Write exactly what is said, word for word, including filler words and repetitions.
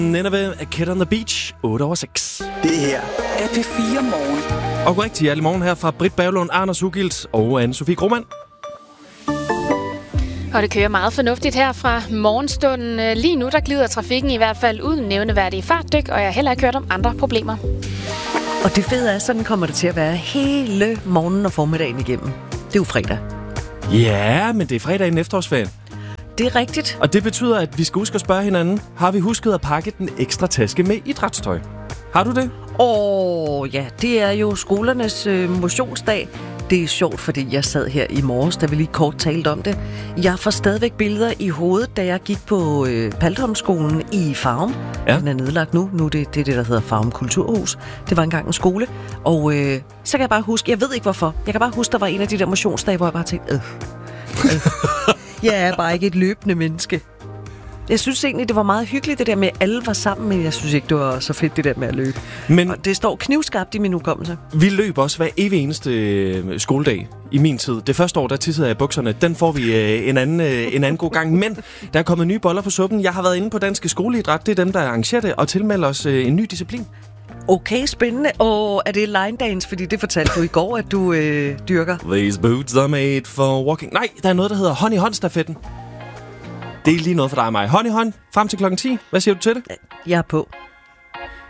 Nineveh, A Kid on the Beach, otte over seks. Det her er P fire Morgen. Og god rigtig hjertelig morgen her fra Britt Berglund, Anders Ugilt og Anne-Sophie Krohmann. Og det kører meget fornuftigt her fra morgenstunden. Lige nu der glider trafikken i hvert fald uden nævneværdige fartdyk, og jeg har heller ikke hørt om andre problemer. Og det fede er, sådan kommer det til at være hele morgenen og formiddagen igennem. Det er jo fredag. Ja, men det er fredag inden efterårsferien. Det er rigtigt. Og det betyder, at vi skal huske at spørge hinanden, har vi husket at pakke den ekstra taske med idrætstøj? Har du det? Åh, ja, det er jo skolernes øh, motionsdag. Det er sjovt, fordi jeg sad her i morges, da vi lige kort talte om det. Jeg får stadigvæk billeder i hovedet, da jeg gik på øh, Paltomskolen i Farum. Ja. Den er nedlagt nu. Nu er det, det er det, der hedder Farum Kulturhus. Det var engang en skole. Og øh, så kan jeg bare huske, jeg ved ikke hvorfor, jeg kan bare huske, der var en af de der motionsdage, hvor jeg bare tænkte, øh, øh. Jeg er bare ikke et løbende menneske. Jeg synes egentlig, det var meget hyggeligt, det der med, at alle var sammen, men jeg synes ikke, det var så fedt, det der med at løbe. Men og det står knivskarpt i min hukommelse. Vi løb også hver evig eneste skoledag i min tid. Det første år, der tissede jeg i bukserne. Den får vi øh, en, anden, øh, en anden god gang. Men der er kommet nye boller på suppen. Jeg har været inde på Danske Skoleidræt. Det er dem, der arrangerer det og tilmelder os øh, en ny disciplin. Okay, spændende. Og er det line dance? Fordi det fortalte du i går, at du øh, dyrker. These boots are made for walking. Nej, der er noget, der hedder hånd i hånd-stafetten. Det er lige noget for dig og mig. Hånd i hånd, frem til klokken ti. Hvad siger du til det? Jeg er på.